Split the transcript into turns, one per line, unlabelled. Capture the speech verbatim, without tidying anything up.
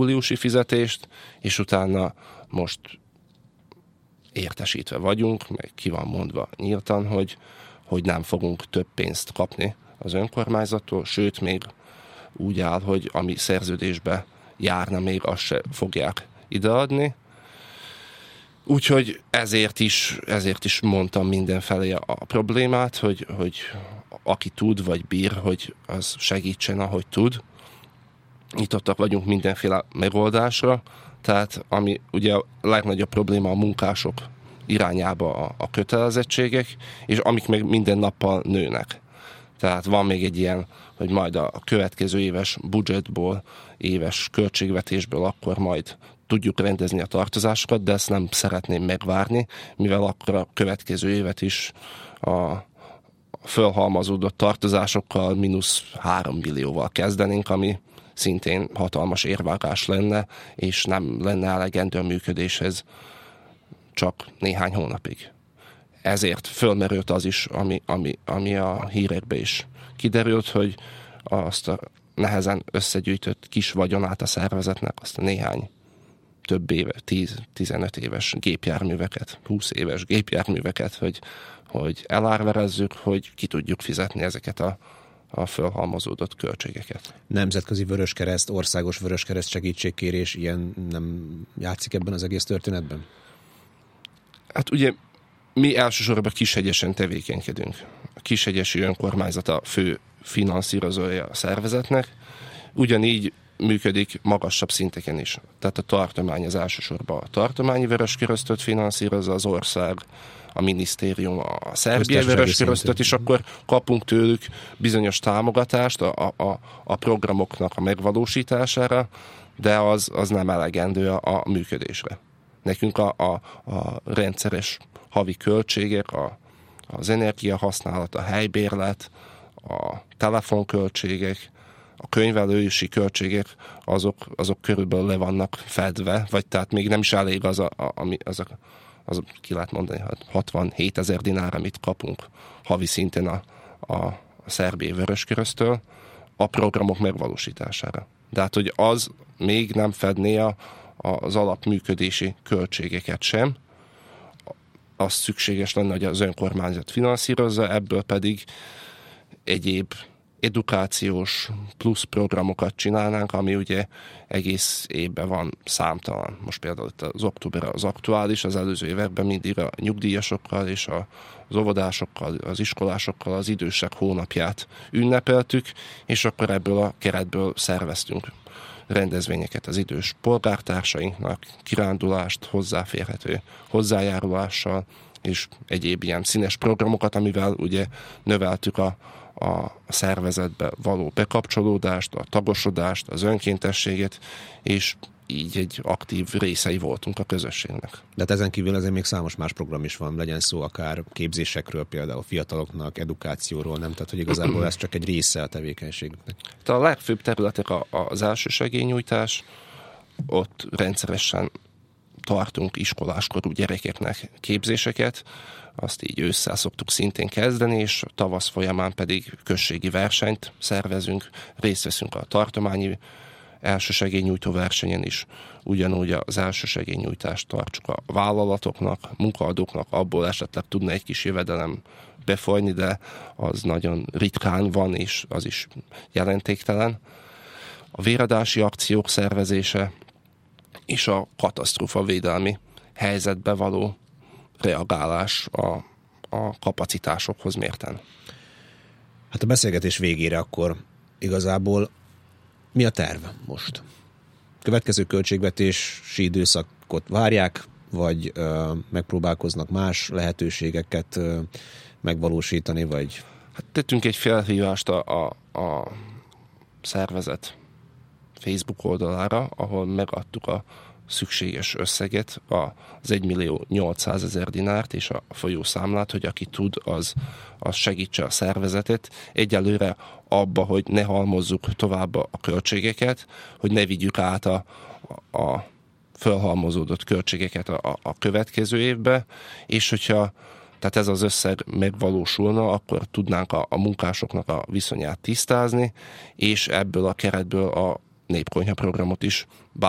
júliusi fizetést, és utána most értesítve vagyunk, meg ki van mondva nyíltan, hogy, hogy nem fogunk több pénzt kapni az önkormányzattól, sőt még úgy áll, hogy ami szerződésbe járna, még azt se fogják ideadni. Úgyhogy ezért is, ezért is mondtam mindenfelé a, a problémát, hogy, hogy aki tud vagy bír, hogy az segítsen, ahogy tud. Nyitottak vagyunk mindenféle megoldásra, tehát ami ugye a legnagyobb probléma a munkások irányába a, a kötelezettségek, és amik meg minden nappal nőnek. Tehát van még egy ilyen, hogy majd a következő éves budgetból, éves költségvetésből akkor majd tudjuk rendezni a tartozásokat, de ezt nem szeretném megvárni, mivel akkor a következő évet is a fölhalmazódott tartozásokkal mínusz három millióval kezdenénk, ami szintén hatalmas érvágás lenne, és nem lenne elegendő a működéshez csak néhány hónapig. Ezért fölmerült az is, ami, ami, ami a hírekbe is kiderült, hogy azt a nehezen összegyűjtött kis vagyonát a szervezetnek, azt a néhány több éve, tíz-tizenöt éves gépjárműveket, húsz éves gépjárműveket, hogy, hogy elárverezzük, hogy ki tudjuk fizetni ezeket a, a fölhalmozódott költségeket.
Nemzetközi Vöröskereszt, országos Vöröskereszt segítségkérés, ilyen nem játszik ebben az egész történetben?
Hát ugye mi elsősorban Kishegyesen tevékenykedünk. A Kishegyesi önkormányzat a fő finanszírozója a szervezetnek, ugyanígy működik magasabb szinteken is. Tehát a tartomány az elsősorban a tartományi Vöröskeresztet finanszírozza, az ország, a minisztérium a szerbiai Vöröskeresztet, és akkor kapunk tőlük bizonyos támogatást a, a, a programoknak a megvalósítására, de az, az nem elegendő a, a működésre. Nekünk a, a, a rendszeres havi költségek, a, az energiahasználat, a helybérlet, a telefonköltségek, a könyvelősi költségek, azok, azok körülbelül le vannak fedve, vagy tehát még nem is elég az, a, ami, az, a, az ki lehet mondani, hatvanhét ezer dinár, amit kapunk havi szinten a, a szerbiai Vöröskereszttől a programok megvalósítására. De hát, hogy az még nem fedné a, az alapműködési költségeket sem, az szükséges lenne, hogy az önkormányzat finanszírozza, ebből pedig egyéb edukációs plusz programokat csinálnánk, ami ugye egész évben van számtalan. Most például az október az aktuális, az előző években mindig a nyugdíjasokkal és az óvodásokkal, az iskolásokkal az idősek hónapját ünnepeltük, és akkor ebből a keretből szerveztünk rendezvényeket az idős polgártársainknak, kirándulást hozzáférhető hozzájárulással, és egyéb ilyen színes programokat, amivel ugye növeltük a, a szervezetbe való bekapcsolódást, a tagosodást, az önkéntességet, és így egy aktív részei voltunk a közösségnek. De
ezen kívül azért még számos más program is van, legyen szó akár képzésekről, például fiataloknak, edukációról, nem? Tehát, hogy igazából ez csak egy része a tevékenységnek.
A legfőbb területek az elsősegélynyújtás, ott rendszeresen tartunk iskoláskorú gyerekeknek képzéseket, azt így ősszel szoktuk szintén kezdeni, és tavasz folyamán pedig községi versenyt szervezünk, részt veszünk a tartományi elsősegélynyújtó versenyen is, ugyanúgy az elsősegélynyújtást tartsuk a vállalatoknak, munkaadóknak, abból esetleg tudna egy kis jövedelem befolyni, de az nagyon ritkán van, és az is jelentéktelen. A véradási akciók szervezése és a katasztrófavédelmi helyzetbe való reagálás a, a kapacitásokhoz mérten.
Hát a beszélgetés végére akkor igazából mi a terv most? Következő költségvetési időszakot várják, vagy ö, megpróbálkoznak más lehetőségeket ö, megvalósítani, vagy?
Hát tettünk egy felhívást a, a, a szervezet Facebook oldalára, ahol megadtuk a szükséges összeget, az egymillió nyolcszázezer dinárt és a folyószámlát, hogy aki tud, az, az segítse a szervezetet. Egyelőre abba, hogy ne halmozzuk tovább a költségeket, hogy ne vigyük át a, a fölhalmozódott költségeket a, a következő évbe, és hogyha tehát ez az összeg megvalósulna, akkor tudnánk a, a munkásoknak a viszonyát tisztázni, és ebből a keretből a népkonyha programot is